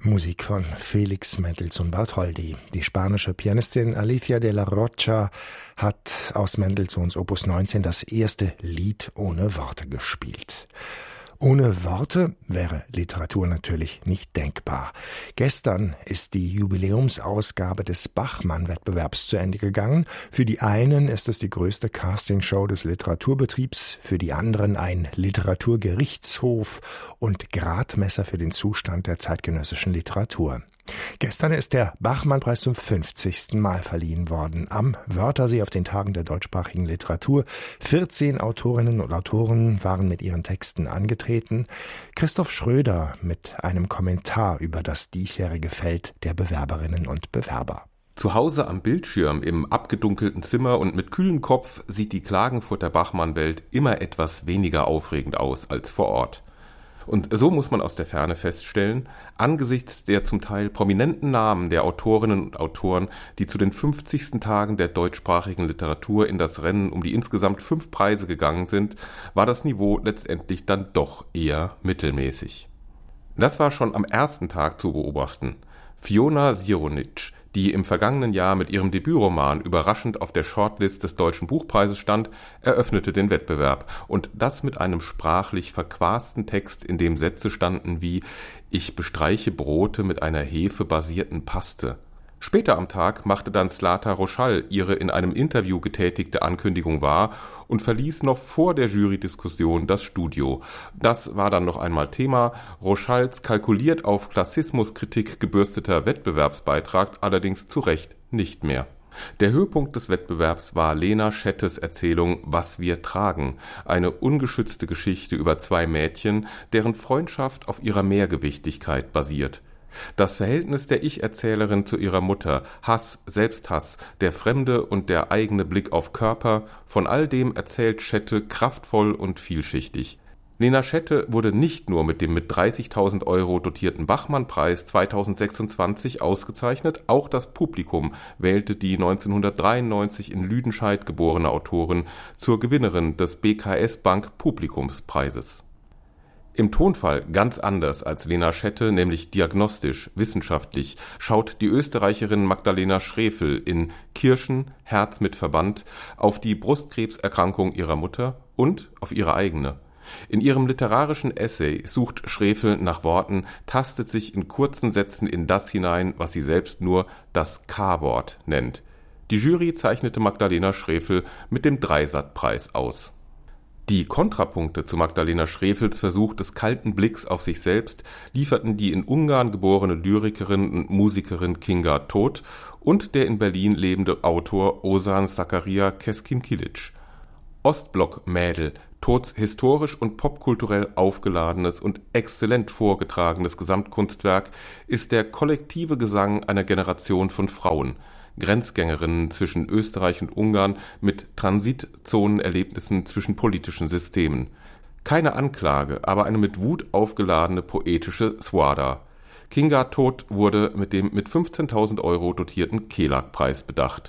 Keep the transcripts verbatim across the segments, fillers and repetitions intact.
Musik von Felix Mendelssohn Bartholdy. Die spanische Pianistin Alicia de la Rocha hat aus Mendelssohns Opus neunzehn das erste Lied ohne Worte gespielt. Ohne Worte wäre Literatur natürlich nicht denkbar. Gestern ist die Jubiläumsausgabe des Bachmann-Wettbewerbs zu Ende gegangen. Für die einen ist es die größte Castingshow des Literaturbetriebs, für die anderen ein Literaturgerichtshof und Gradmesser für den Zustand der zeitgenössischen Literatur. Gestern ist der Bachmann-Preis zum fünfzigsten Mal verliehen worden. Am Wörthersee auf den Tagen der deutschsprachigen Literatur. vierzehn Autorinnen und Autoren waren mit ihren Texten angetreten. Christoph Schröder mit einem Kommentar über das diesjährige Feld der Bewerberinnen und Bewerber. Zu Hause am Bildschirm im abgedunkelten Zimmer und mit kühlem Kopf sieht die Klagenfurter Bachmann-Welt immer etwas weniger aufregend aus als vor Ort. Und so muss man aus der Ferne feststellen, angesichts der zum Teil prominenten Namen der Autorinnen und Autoren, die zu den fünfzigsten Tagen der deutschsprachigen Literatur in das Rennen um die insgesamt fünf Preise gegangen sind, war das Niveau letztendlich dann doch eher mittelmäßig. Das war schon am ersten Tag zu beobachten. Fiona Sironic, die im vergangenen Jahr mit ihrem Debütroman überraschend auf der Shortlist des Deutschen Buchpreises stand, eröffnete den Wettbewerb. Und das mit einem sprachlich verquasten Text, in dem Sätze standen wie »Ich bestreiche Brote mit einer hefebasierten Paste«. Später am Tag machte dann Zlata Roschall ihre in einem Interview getätigte Ankündigung wahr und verließ noch vor der Jurydiskussion das Studio. Das war dann noch einmal Thema. Roschalls kalkuliert auf Klassismuskritik gebürsteter Wettbewerbsbeitrag allerdings zu Recht nicht mehr. Der Höhepunkt des Wettbewerbs war Lena Schettes Erzählung »Was wir tragen«, eine ungeschützte Geschichte über zwei Mädchen, deren Freundschaft auf ihrer Mehrgewichtigkeit basiert. Das Verhältnis der Ich-Erzählerin zu ihrer Mutter, Hass, Selbsthass, der fremde und der eigene Blick auf Körper, von all dem erzählt Schette kraftvoll und vielschichtig. Lena Schette wurde nicht nur mit dem mit dreißigtausend Euro dotierten Bachmann-Preis zweitausendsechsundzwanzig ausgezeichnet, auch das Publikum wählte die neunzehnhundertdreiundneunzig in Lüdenscheid geborene Autorin zur Gewinnerin des B K S-Bank Publikumspreises. Im Tonfall ganz anders als Lena Schette, nämlich diagnostisch, wissenschaftlich, schaut die Österreicherin Magdalena Schrefel in Kirschen, Herz mit Verband auf die Brustkrebserkrankung ihrer Mutter und auf ihre eigene. In ihrem literarischen Essay sucht Schrefel nach Worten, tastet sich in kurzen Sätzen in das hinein, was sie selbst nur das K-Wort nennt. Die Jury zeichnete Magdalena Schrefel mit dem Dreisat-Preis aus. Die Kontrapunkte zu Magdalena Schrefels Versuch des kalten Blicks auf sich selbst lieferten die in Ungarn geborene Lyrikerin und Musikerin Kinga Tóth und der in Berlin lebende Autor Ozan Zakaria Keskin-Kilic. Ostblock-Mädel, Tóths historisch und popkulturell aufgeladenes und exzellent vorgetragenes Gesamtkunstwerk ist der kollektive Gesang einer Generation von Frauen, Grenzgängerinnen zwischen Österreich und Ungarn mit Transitzonenerlebnissen zwischen politischen Systemen. Keine Anklage, aber eine mit Wut aufgeladene poetische Swada. Kinga Tóth wurde mit dem mit fünfzehntausend Euro dotierten Kelag-Preis bedacht.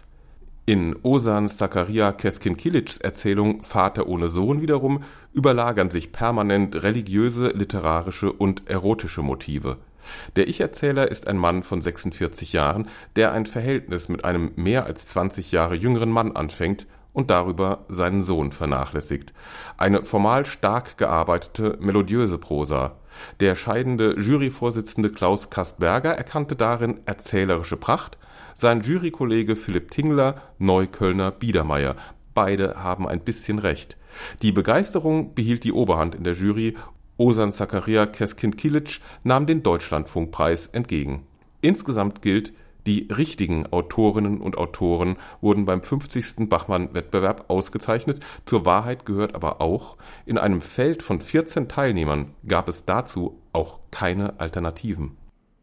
In Ozan Zakaria Keskin-Kilics Erzählung Vater ohne Sohn wiederum überlagern sich permanent religiöse, literarische und erotische Motive. Der Ich-Erzähler ist ein Mann von sechsundvierzig Jahren, der ein Verhältnis mit einem mehr als zwanzig Jahre jüngeren Mann anfängt und darüber seinen Sohn vernachlässigt. Eine formal stark gearbeitete, melodiöse Prosa. Der scheidende Juryvorsitzende Klaus Kastberger erkannte darin erzählerische Pracht, sein Jurykollege Philipp Tingler, Neuköllner Biedermeier. Beide haben ein bisschen recht. Die Begeisterung behielt die Oberhand in der Jury. Ozan Zakaria Keskin-Kilic nahm den Deutschlandfunkpreis entgegen. Insgesamt gilt, die richtigen Autorinnen und Autoren wurden beim fünfzigsten Bachmann-Wettbewerb ausgezeichnet. Zur Wahrheit gehört aber auch, in einem Feld von vierzehn Teilnehmern gab es dazu auch keine Alternativen.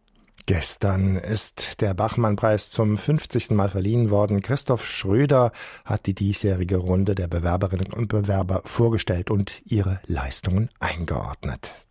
Gestern ist der Bachmann-Preis zum fünfzigsten Mal verliehen worden. Christoph Schröder hat die diesjährige Runde der Bewerberinnen und Bewerber vorgestellt und ihre Leistungen eingeordnet.